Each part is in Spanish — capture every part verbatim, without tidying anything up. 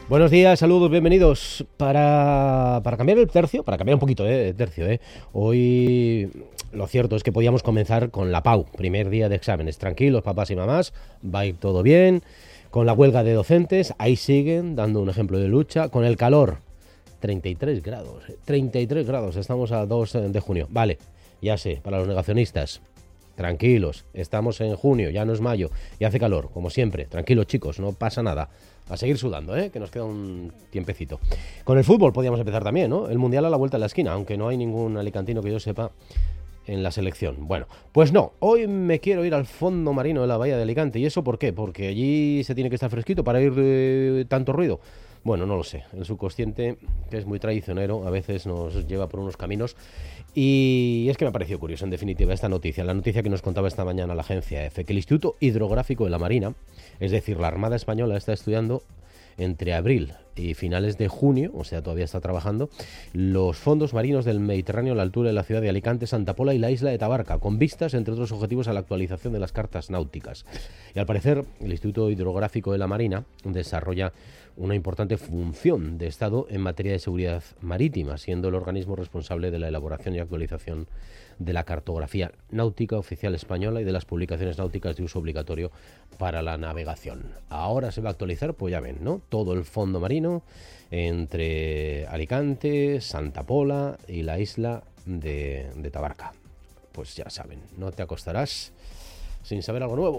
Buenos días, saludos, bienvenidos. Para, para cambiar el tercio, para cambiar un poquito de eh, tercio, eh. Hoy lo cierto es que podíamos comenzar con la PAU, primer día de exámenes. Tranquilos, papás y mamás, va a ir todo bien. Con la huelga de docentes, ahí siguen, dando un ejemplo de lucha. Con el calor, treinta y tres grados, treinta y tres grados, estamos a dos de junio. Vale, ya sé, para los negacionistas, tranquilos, estamos en junio, ya no es mayo, y hace calor, como siempre. Tranquilos, chicos, no pasa nada. A seguir sudando, ¿eh? Que nos queda un tiempecito. Con el fútbol podíamos empezar también, ¿no? El Mundial a la vuelta de la esquina, aunque no hay ningún alicantino que yo sepa en la selección. Bueno, pues no, hoy me quiero ir al fondo marino de la bahía de Alicante. ¿Y eso por qué? Porque allí se tiene que estar fresquito para ir eh, tanto ruido. Bueno, no lo sé. El subconsciente, que es muy traicionero, a veces nos lleva por unos caminos. Y es que me ha parecido curioso, en definitiva, esta noticia. La noticia que nos contaba esta mañana la agencia EFE, que el Instituto Hidrográfico de la Marina, es decir, la Armada Española, está estudiando entre abril y finales de junio, o sea, todavía está trabajando, los fondos marinos del Mediterráneo a la altura de la ciudad de Alicante, Santa Pola y la isla de Tabarca, con vistas, entre otros objetivos, a la actualización de las cartas náuticas. Y al parecer, el Instituto Hidrográfico de la Marina desarrolla una importante función de Estado en materia de seguridad marítima, siendo el organismo responsable de la elaboración y actualización de la cartografía náutica oficial española y de las publicaciones náuticas de uso obligatorio para la navegación. Ahora se va a actualizar, pues ya ven, ¿no? Todo el fondo marino entre Alicante, Santa Pola y la isla de, de Tabarca. Pues ya saben, no te acostarás sin saber algo nuevo.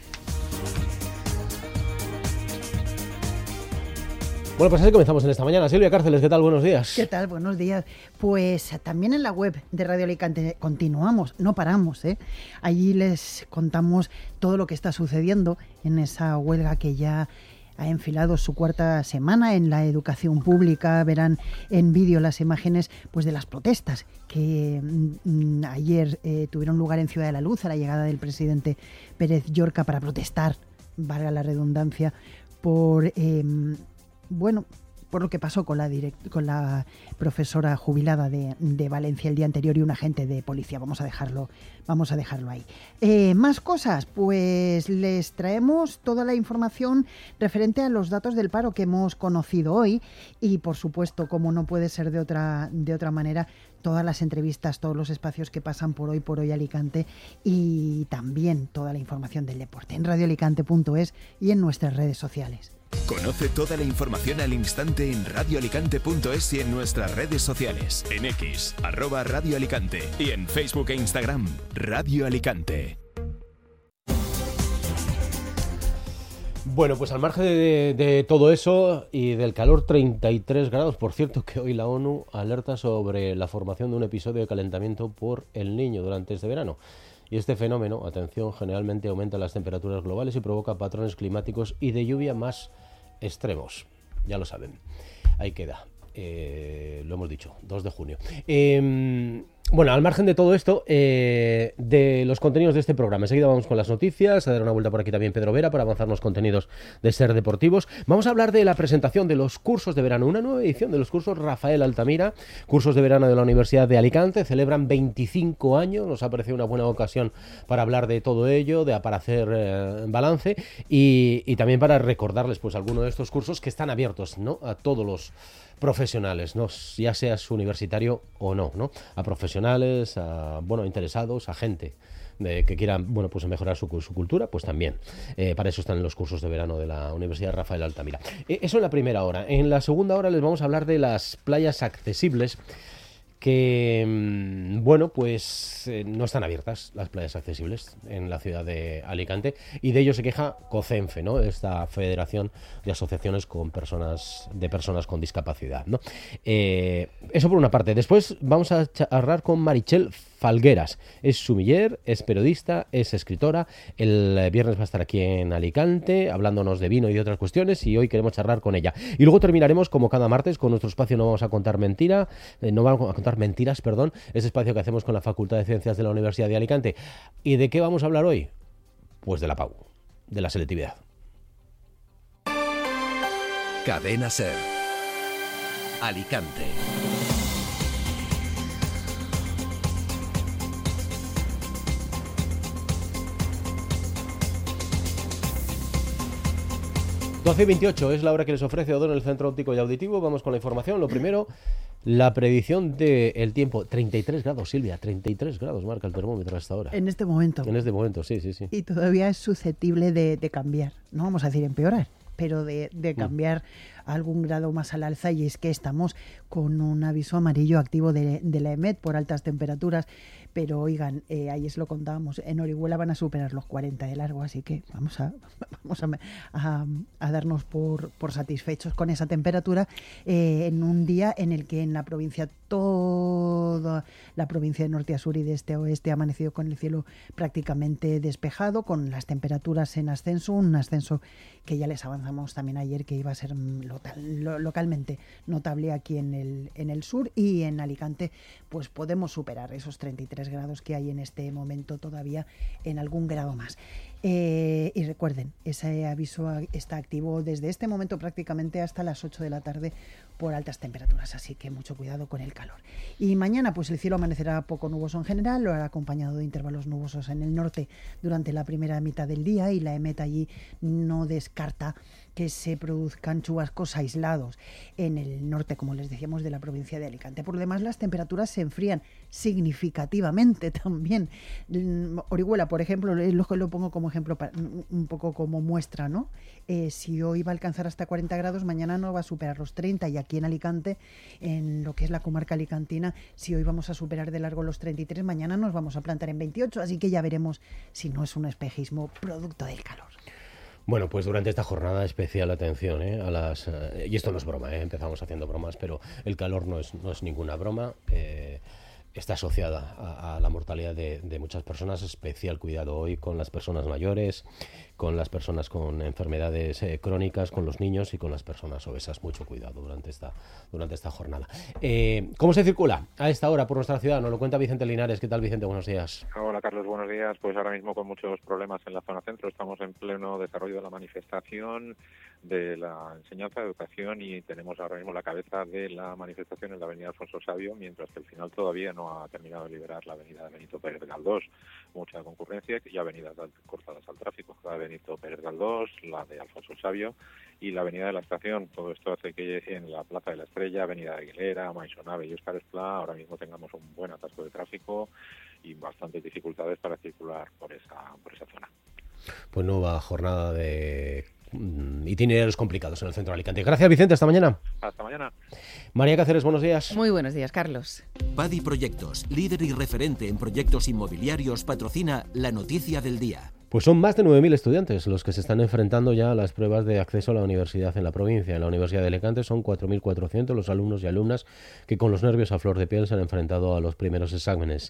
Bueno, pues así comenzamos en esta mañana. Silvia Cárceles, ¿qué tal? Buenos días. ¿Qué tal? Buenos días. Pues también en la web de Radio Alicante continuamos, no paramos, ¿eh? Allí les contamos todo lo que está sucediendo en esa huelga que ya ha enfilado su cuarta semana en la educación pública. Verán en vídeo las imágenes pues de las protestas que mm, ayer eh, tuvieron lugar en Ciudad de la Luz a la llegada del presidente Pérez Llorca para protestar, valga la redundancia, por... Eh, bueno, por lo que pasó con la direct, con la profesora jubilada de, de Valencia el día anterior y un agente de policía. Vamos a dejarlo, vamos a dejarlo ahí. Eh, más cosas, pues les traemos toda la información referente a los datos del paro que hemos conocido hoy y, por supuesto, como no puede ser de otra, de otra manera, todas las entrevistas, todos los espacios que pasan por hoy por hoy Alicante y también toda la información del deporte en radio alicante punto es y en nuestras redes sociales. Conoce toda la información al instante en radio alicante punto es y en nuestras redes sociales. En X, arroba Radio Alicante y en Facebook e Instagram, Radio Alicante. Bueno, pues al margen de, de todo eso y del calor, treinta y tres grados, por cierto que hoy la ONU alerta sobre la formación de un episodio de calentamiento por el Niño durante este verano. Y este fenómeno, atención, generalmente aumenta las temperaturas globales y provoca patrones climáticos y de lluvia más extremos. Ya lo saben. Ahí queda. Eh, lo hemos dicho, dos de junio. Eh, bueno, al margen de todo esto, eh, de los contenidos de este programa, enseguida vamos con las noticias, a dar una vuelta por aquí también Pedro Vera para avanzar los contenidos de Ser Deportivos. Vamos a hablar de la presentación de los cursos de verano, una nueva edición de los cursos Rafael Altamira, cursos de verano de la Universidad de Alicante, celebran veinticinco años, nos ha parecido una buena ocasión para hablar de todo ello, de, para hacer eh, balance y, y también para recordarles pues algunos de estos cursos que están abiertos, ¿no?, a todos los profesionales, ¿no?, ya seas universitario o no, ¿no?, a profesionales, a bueno, interesados, a gente de, que quieran bueno, pues mejorar su, su cultura, pues también. Eh, para eso están los cursos de verano de la Universidad Rafael Altamira. Eh, eso en la primera hora. En la segunda hora les vamos a hablar de las playas accesibles que, bueno, pues eh, no están abiertas las playas accesibles en la ciudad de Alicante y de ello se queja COCENFE, ¿no?, esta Federación de Asociaciones con personas de personas con discapacidad, ¿no? Eh, eso por una parte. Después vamos a charlar con Marichel Falgueras. Es sumiller, es periodista, es escritora. El viernes va a estar aquí en Alicante hablándonos de vino y de otras cuestiones y hoy queremos charlar con ella. Y luego terminaremos, como cada martes, con nuestro espacio No Vamos a Contar Mentira, eh, No Vamos a Contar Mentiras, perdón, ese espacio que hacemos con la Facultad de Ciencias de la Universidad de Alicante. ¿Y de qué vamos a hablar hoy? Pues de la PAU, de la selectividad. Cadena Ser. Alicante. doce y veintiocho es la hora que les ofrece Odón el Centro Óptico y Auditivo. Vamos con la información. Lo primero, la predicción del tiempo. treinta y tres grados, Silvia, treinta y tres grados marca el termómetro hasta ahora. En este momento. En este momento, sí, sí, sí. Y todavía es susceptible de, de cambiar. No vamos a decir empeorar, pero de, de cambiar mm. algún grado más al alza, y es que estamos con un aviso amarillo activo de, de la EMET por altas temperaturas, pero oigan, eh, ayer se lo contábamos, en Orihuela van a superar los cuarenta de largo, así que vamos a, vamos a, a, a darnos por, por satisfechos con esa temperatura eh, en un día en el que en la provincia, toda la provincia de norte a sur y de este a oeste ha amanecido con el cielo prácticamente despejado, con las temperaturas en ascenso, un ascenso que ya les avanzamos también ayer que iba a ser local, lo, localmente notable aquí en el, en el sur, y en Alicante pues podemos superar esos treinta y tres grados que hay en este momento, todavía en algún grado más. Eh, y recuerden, ese aviso está activo desde este momento prácticamente hasta las ocho de la tarde por altas temperaturas, así que mucho cuidado con el calor. Y mañana pues el cielo amanecerá poco nuboso en general, lo hará acompañado de intervalos nubosos en el norte durante la primera mitad del día, y la EMET allí no descarta que se produzcan chubascos aislados en el norte, como les decíamos, de la provincia de Alicante. Por lo demás, las temperaturas se enfrían significativamente también. Orihuela, por ejemplo, lo, lo pongo como ejemplo, para, un poco como muestra, ¿no? Eh, si hoy va a alcanzar hasta cuarenta grados, mañana no va a superar los treinta, y aquí en Alicante, en lo que es la comarca alicantina, si hoy vamos a superar de largo los treinta y tres, mañana nos vamos a plantar en veintiocho, así que ya veremos si no es un espejismo producto del calor. Bueno, pues durante esta jornada especial atención ¿eh? a las... Eh, y esto no es broma, ¿eh? Empezamos haciendo bromas, pero el calor no es, no es ninguna broma. Eh, está asociada a, a la mortalidad de, de muchas personas. Especial cuidado hoy con las personas mayores, con las personas con enfermedades eh, crónicas, con los niños y con las personas obesas. Mucho cuidado durante esta, durante esta jornada. Eh, ¿Cómo se circula a esta hora por nuestra ciudad? Nos lo cuenta Vicente Linares. ¿Qué tal, Vicente? Buenos días. Hola, Carlos. Buenos días. Pues ahora mismo con muchos problemas en la zona centro. Estamos en pleno desarrollo de la manifestación de la enseñanza, de educación, y tenemos ahora mismo la cabeza de la manifestación en la avenida Alfonso Sabio, mientras que el final todavía no ha terminado de liberar la avenida Benito Pérez Galdós. Mucha concurrencia y avenidas cortadas al tráfico. La de Benito Pérez Galdós, la de Alfonso Sabio y la avenida de la Estación. Todo esto hace que en la Plaza de la Estrella, avenida de Aguilera, Maisonave y Óscar Esplá ahora mismo tengamos un buen atasco de tráfico y bastantes dificultades para circular por esa, por esa zona. Pues nueva jornada de itinerarios complicados en el centro de Alicante. Gracias, Vicente. Hasta mañana. Hasta mañana. María Cáceres, buenos días. Muy buenos días, Carlos. Padi Proyectos, líder y referente en proyectos inmobiliarios, patrocina la noticia del día. Pues son más de nueve mil estudiantes los que se están enfrentando ya a las pruebas de acceso a la universidad en la provincia. En la Universidad de Alicante son cuatro mil cuatrocientos los alumnos y alumnas que con los nervios a flor de piel se han enfrentado a los primeros exámenes,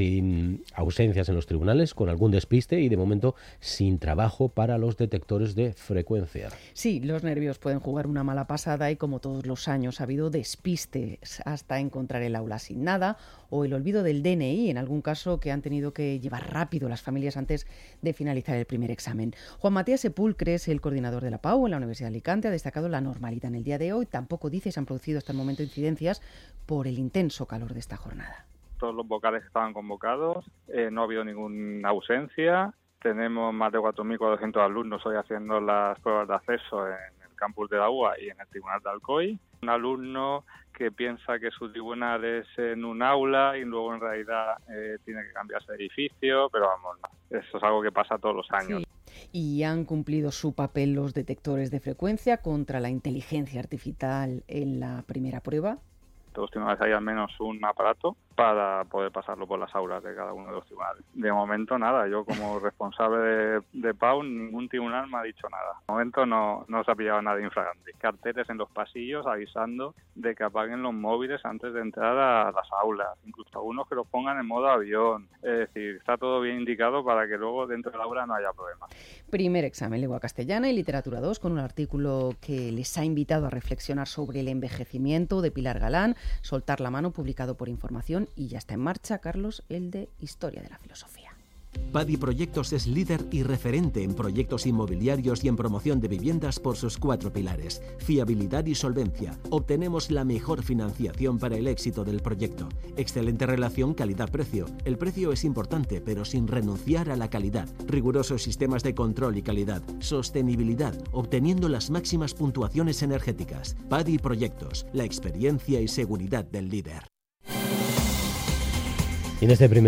sin ausencias en los tribunales, con algún despiste y de momento sin trabajo para los detectores de frecuencia. Sí, los nervios pueden jugar una mala pasada y como todos los años ha habido despistes hasta encontrar el aula sin nada o el olvido del D N I, en algún caso que han tenido que llevar rápido las familias antes de finalizar el primer examen. Juan Matías Sepulcre es el coordinador de la P A U en la Universidad de Alicante, ha destacado la normalidad en el día de hoy. Tampoco dice se han producido hasta el momento incidencias por el intenso calor de esta jornada. Todos los vocales estaban convocados, eh, no ha habido ninguna ausencia. Tenemos más de cuatro mil cuatrocientos alumnos hoy haciendo las pruebas de acceso en el campus de la U A y en el Tribunal de Alcoy. Un alumno que piensa que su tribunal es en un aula y luego en realidad eh, tiene que cambiarse de edificio, pero vamos, no. Eso es algo que pasa todos los años. Sí. Y han cumplido su papel los detectores de frecuencia contra la inteligencia artificial en la primera prueba. Todos los tribunales hay al menos un aparato para poder pasarlo por las aulas de cada uno de los tribunales. De momento nada, yo como responsable de, de P A U, ningún tribunal me ha dicho nada. De momento no, no se ha pillado nada infragante. Carteles en los pasillos avisando de que apaguen los móviles antes de entrar a las aulas, incluso algunos que los pongan en modo avión. Es decir, está todo bien indicado para que luego dentro del aula no haya problemas. Primer examen, lengua castellana y literatura dos, con un artículo que les ha invitado a reflexionar sobre el envejecimiento de Pilar Galán, Soltar la mano, publicado por Información. Y ya está en marcha, Carlos, el de Historia de la Filosofía. Padi Proyectos es líder y referente en proyectos inmobiliarios y en promoción de viviendas por sus cuatro pilares: fiabilidad y solvencia. Obtenemos la mejor financiación para el éxito del proyecto. Excelente relación calidad-precio. El precio es importante, pero sin renunciar a la calidad. Rigurosos sistemas de control y calidad. Sostenibilidad, obteniendo las máximas puntuaciones energéticas. Padi Proyectos, la experiencia y seguridad del líder. Y en este primer